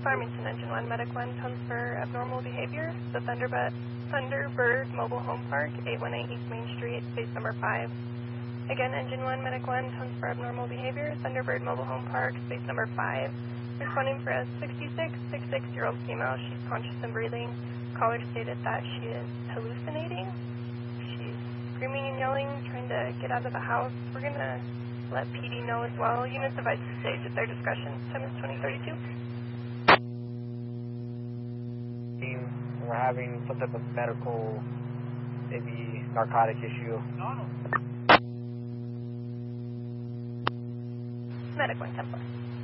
Farmington, Engine 1, Medic 1, tones for abnormal behavior. The Thunderbird Mobile Home Park, 818 East Main Street, base number 5. Again, Engine 1, Medic 1, tones for abnormal behavior. Thunderbird Mobile Home Park, base number 5. Responding for a 66-year-old female. She's conscious and breathing. Caller stated that she is hallucinating. She's screaming and yelling, trying to get out of the house. We're going to let PD know as well. Units advised to stage at their discretion. Time is 2032. We're having some type of medical, maybe narcotic issue. Medic 1, 10-4.